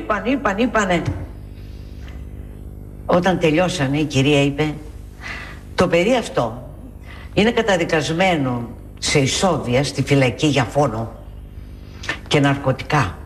είπανε. Όταν τελειώσανε, η κυρία είπε: το παιδί αυτό είναι καταδικασμένο σε ισόβια στη φυλακή για φόνο και ναρκωτικά.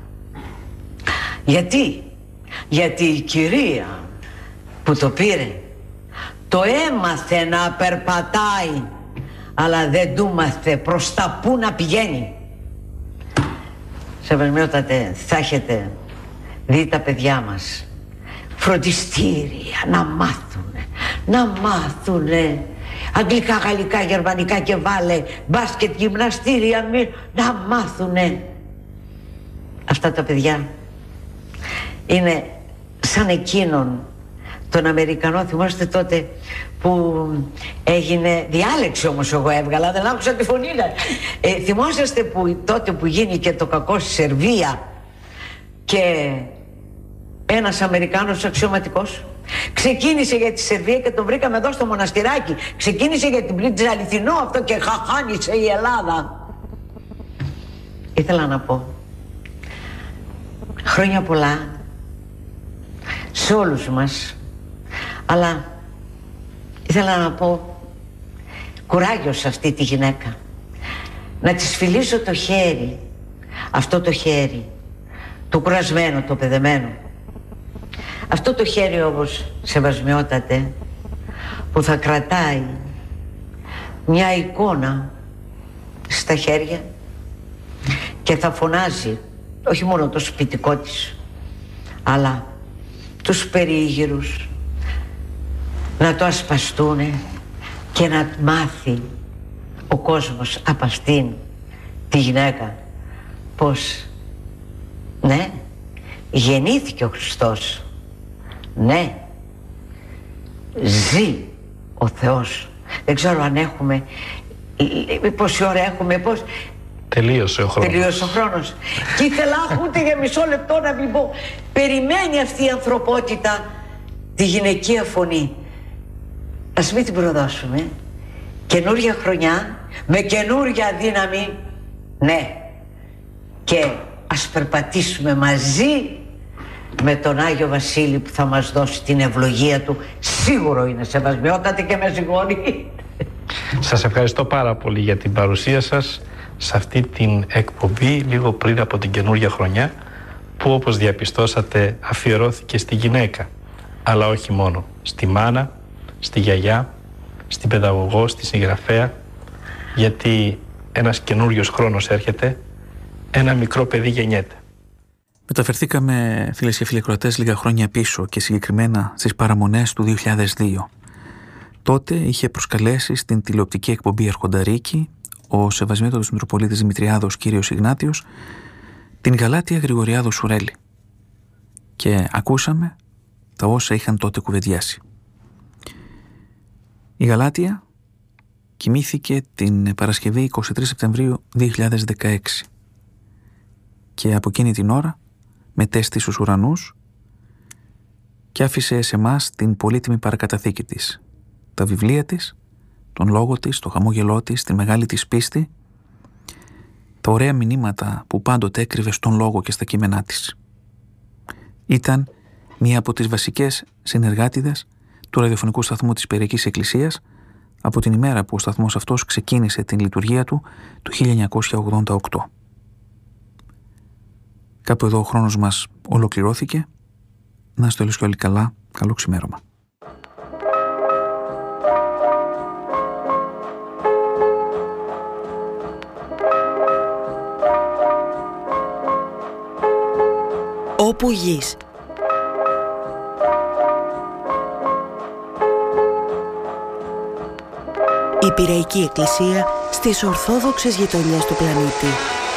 Γιατί η κυρία που το πήρε το έμαθε να περπατάει, αλλά δεν του μάθε προς τα πού να πηγαίνει. Σεβασμιότατε, θα έχετε δει τα παιδιά μας φροντιστήρια να μάθουνε αγγλικά, γαλλικά, γερμανικά και βάλε μπάσκετ, γυμναστήρια, να μάθουνε. Αυτά τα παιδιά είναι σαν εκείνον τον Αμερικανό, θυμάστε τότε που έγινε διάλεξη, όμως εγώ έβγαλα, δεν άκουσα τη φωνή. Θυμόσαστε τότε που γίνηκε το κακό στη Σερβία και ένας Αμερικάνος αξιωματικός ξεκίνησε για τη Σερβία και τον βρήκαμε εδώ στο μοναστηράκι, ξεκίνησε για την πλήττιζα, αληθινό αυτό, και χαχάνισε η Ελλάδα. Ήθελα να πω χρόνια πολλά σε όλους μας, αλλά ήθελα να πω κουράγιο σε αυτή τη γυναίκα, να της φιλήσω το χέρι, αυτό το χέρι, το κουρασμένο, το παιδεμένο. Αυτό το χέρι όμως, σεβασμιότατε, που θα κρατάει μια εικόνα στα χέρια και θα φωνάζει όχι μόνο το σπιτικό της, αλλά τους περίγυρους να το ασπαστούνε και να μάθει ο κόσμος από αυτήν τη γυναίκα πως ναι, γεννήθηκε ο Χριστός, ναι, ζει ο Θεός. Δεν ξέρω αν έχουμε, πόση ώρα έχουμε, Τελείωσε ο χρόνος. Και ήθελα ούτε για μισό λεπτό να μην πω. Περιμένει αυτή η ανθρωπότητα τη γυναικεία φωνή. Ας μην την προδώσουμε. Καινούρια χρονιά, με καινούρια δύναμη. Ναι. Και ας περπατήσουμε μαζί με τον Άγιο Βασίλη που θα μας δώσει την ευλογία του. Σίγουρο είναι, σεβασμιότατε, και με συγχωρείτε. Σας ευχαριστώ πάρα πολύ για την παρουσία σας σε αυτή την εκπομπή λίγο πριν από την καινούργια χρονιά, που όπως διαπιστώσατε αφιερώθηκε στη γυναίκα, αλλά όχι μόνο, στη μάνα, στη γιαγιά, στην παιδαγωγό, στη συγγραφέα, γιατί ένας καινούριος χρόνος έρχεται, ένα μικρό παιδί γεννιέται. Μεταφερθήκαμε, φίλες και φίλοι ακροατές, λίγα χρόνια πίσω και συγκεκριμένα στις παραμονές του 2002. Τότε είχε προσκαλέσει στην τηλεοπτική εκπομπή Αρχονταρίκη ο Σεβασμιότατος Μητροπολίτης Δημητριάδος κύριος Ιγνάτιος την Γαλάτεια Γρηγοριάδου Σουρέλη και ακούσαμε τα όσα είχαν τότε κουβεντιάσει. Η Γαλάτεια κοιμήθηκε την Παρασκευή 23 Σεπτεμβρίου 2016 και από εκείνη την ώρα μετέστη στους ουρανούς και άφησε σε εμάς την πολύτιμη παρακαταθήκη της, τα βιβλία της, τον λόγο της, το χαμόγελό της, τη μεγάλη της πίστη, τα ωραία μηνύματα που πάντοτε έκρυβε στον λόγο και στα κείμενά της. Ήταν μία από τις βασικές συνεργάτηδες του ραδιοφωνικού σταθμού της Περιακής Εκκλησίας από την ημέρα που ο σταθμός αυτός ξεκίνησε την λειτουργία του το 1988. Κάπου εδώ ο χρόνος μας ολοκληρώθηκε. Να είστε όλες και όλοι καλά. Καλό ξημέρωμα. Όπου γης. Η Πειραϊκή Εκκλησία στις ορθόδοξες γειτονιές του πλανήτη.